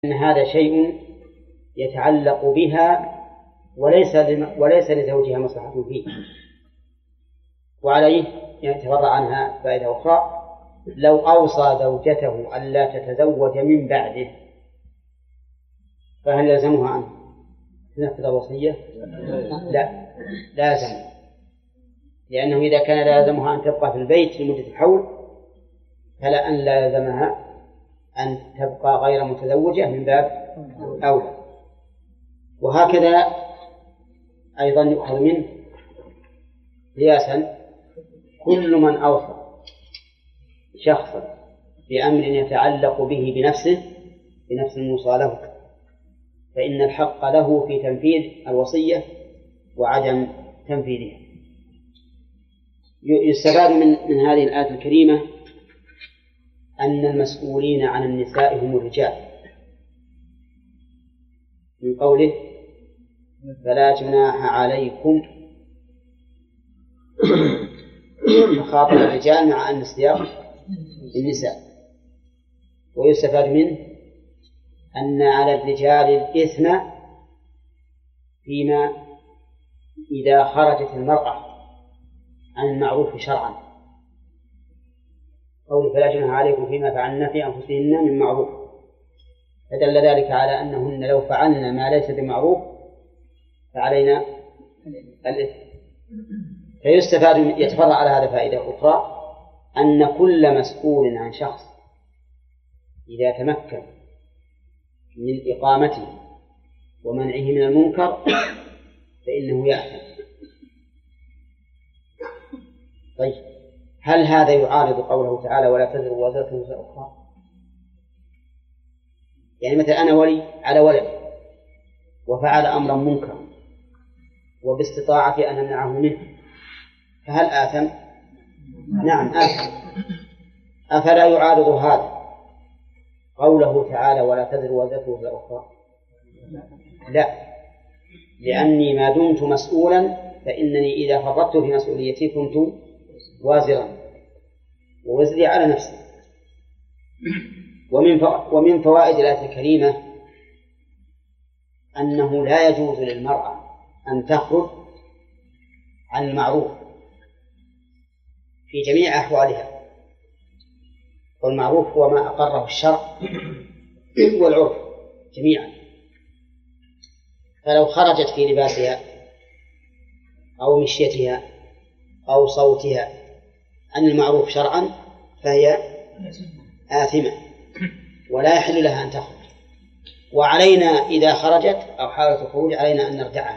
أن هذا شيء يتعلق بها وليس لزوجها مصلحة فيه، وعليه يتفرع عنها فائدة أخرى: لو أوصى زوجته ألا تتزوج من بعده فهل يلزمها أن تنفذ الوصية؟ لا، لازم، لأنه إذا كان لازمها أن تبقى في البيت لمدة الحول فلا أن لا يلزمها أن تبقى غير متزوجة من باب أولى. وهكذا أيضا يؤخذ منه قياسا: كل من أوصى شخصا بأمر يتعلق به بنفس الموصى له فإن الحق له في تنفيذ الوصية وعدم تنفيذها. يستفاد من هذه الآية الكريمة أن المسؤولين عن النساء هم الرجال، من قوله: فلا جناح عليكم، فخاطب الرجال مع أن السياق النساء. ويستفاد منه أن على الرجال الإثم فيما إذا خرجت المرأة عن المعروف شرعا، قوله: فلا جناح عليكم فيما فعلن في أنفسهن من معروف، فدل ذلك على أنهن لو فعلن ما ليس بمعروف فعلينا الإثم. فيستفاد يتفرع على هذا فائدة أخرى: أن كل مسؤول عن شخص إذا تمكن من إقامته ومنعه من المنكر فإنه يأثم. طيب، هل هذا يعارض قوله تعالى: ولا تزر وازرة وزر أخرى؟ يعني مثلا أنا ولي على ولد وفعل أمرا منكرا وباستطاعتي أن أمنعه منه، فهل آثم؟ نعم آثم. أفلا يعارض هذا قوله تعالى: ولا تزر وازرة وزر أخرى؟ لا، لأني ما دمت مسؤولا فإنني إذا فرطت في مسؤوليتي كنت وازرا ووزري على نفسي. ومن فوائد الآية الكريمة أنه لا يجوز للمرأة أن تخرج عن المعروف في جميع أحوالها، والمعروف هو ما أقره الشرع والعرف جميعا. فلو خرجت في لباسها أو مشيتها أو صوتها عن المعروف شرعا فهي آثمة ولا يحل لها أن تخرج. وعلينا إذا خرجت أو حاولت الخروج علينا أن نردعها.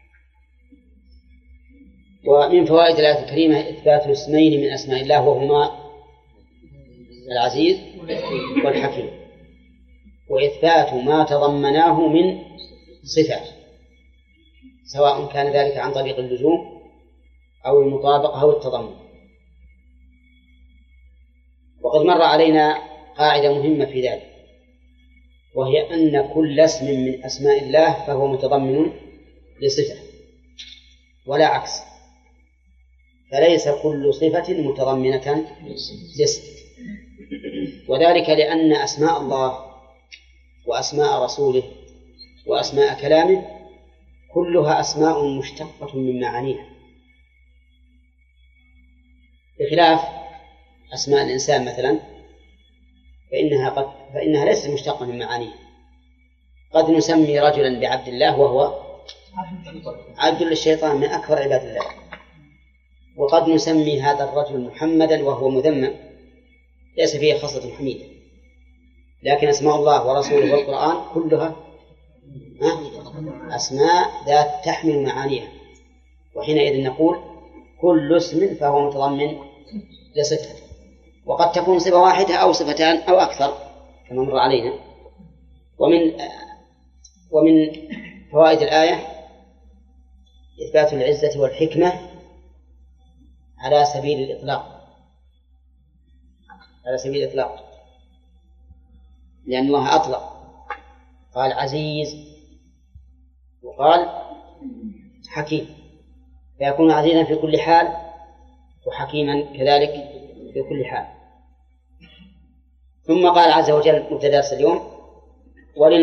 ومن فوائد الآية الكريمة إثبات اسمين من أسماء الله وهما العزيز والحكيم، وإثبات ما تضمناه من صفات، سواء كان ذلك عن طريق اللزوم أو المطابقة أو التضمن. وقد مر علينا قاعدة مهمة في ذلك، وهي أن كل اسم من أسماء الله فهو متضمن لصفة ولا عكس، فليس كل صفة متضمنة لاسم. وذلك لأن أسماء الله وأسماء رسوله وأسماء كلامه كلها أسماء مشتقة من معانيها، بخلاف أسماء الإنسان مثلا فإنها ليست مشتقة من معانيها. قد نسمي رجلا بعبد الله وهو عبد للشيطان من أكبر عباد الله، وقد نسمي هذا الرجل محمدا وهو مذمم ليس فيه خصلة حميدة. لكن أسماء الله ورسوله والقرآن كلها أسماء ذات تحمل معانيها، وحينئذ نقول كل اسم فهو متضمن لصفة، وقد تكون صفة واحدة أو صفتان أو أكثر كما مر علينا. ومن فوائد الآية إثبات العزة والحكمة على سبيل الإطلاق، لأن الله أطلق، قال عزيز وقال حكيم، فيكون عزيزا في كل حال وحكيما كذلك في كل حال. ثم قال عز وجل مبتدأ اليوم: ولله